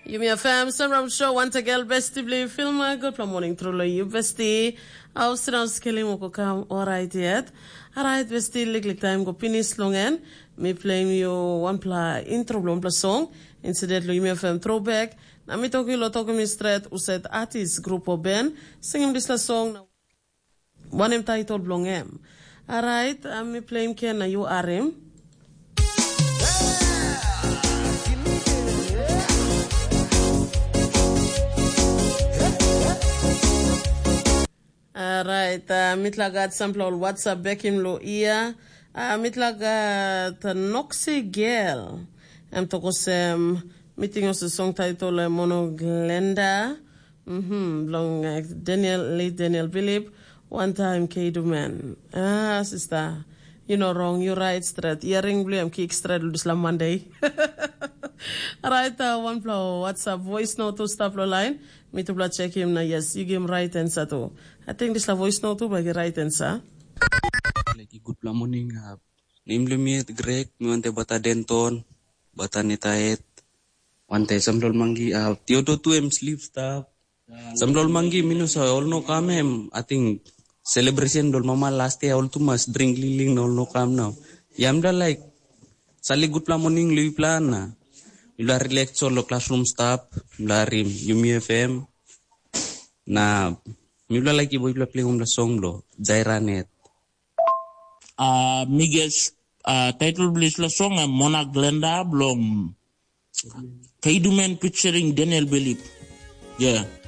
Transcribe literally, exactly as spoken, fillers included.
You me a fam, Samram Show, once again, besti bli film, good for morning through lo you besti. Australian skilling mo ko kam alright yet. Alright, besti lik time go finish longen. Me playing you one pla intro blom pla song. Incident lo you me a fam throwback. Na mi toki lo toki mi straight uset artist group o ben. Sing him this la song. One him title blongem. Alright, I'm me playing ken na you are him. Alright, uh, mitlagat sample on WhatsApp bekim lo iya. Uh, mitlagat uh, Noxy Girl. Em tokosem meeting os the song title uh, Mono Glenda. Mhm, long uh, Daniel, late Daniel Philip. One time K Man. Ah, sister. You know wrong, you right straight. Earring blue, I'm kick straight this la Monday. Alright, uh, one flow WhatsApp voice note to stop the line. Me to blood check him na yes, you give him right answer too. I think this la voice note to like right answer. Like good morning. Name limit Greg, me wante bata denton, bata nitaet. Wante samdol mangi uh tiodo tu em sleep staff. Samdol mangi minus all no kamem. I think celebration dol mama last year all too much drink liling no no kam now. Yamda like sali good morning lui plan na. Ila relax solo classroom staff, larim Yumi F M. Na mila like ibo ila play um la song lo, Jairanet. Uh, Miguel's uh, title bliss la song uh, Mona Glenda blom Kaiduman featuring Daniel Philip. Yeah.